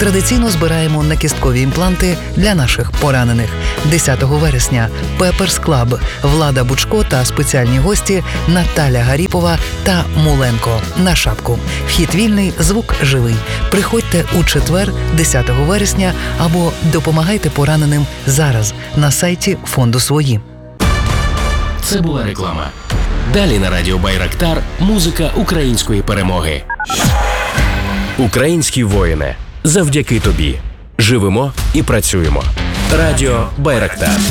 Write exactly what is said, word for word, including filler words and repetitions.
Традиційно збираємо накісткові імпланти для наших поранених. десятого вересня Пеперс Клаб, Влада Бучко та спеціальні гості Наталя Гаріпова та Муленко на шапку. Вхід вільний, звук живий. Приходьте у четвер, десятого вересня, або допомагайте пораненим зараз на сайті фонду «Свої». Це була реклама. Далі на радіо Байрактар музика української перемоги. Українські воїни, завдяки тобі живемо і працюємо. Радіо Байрактар.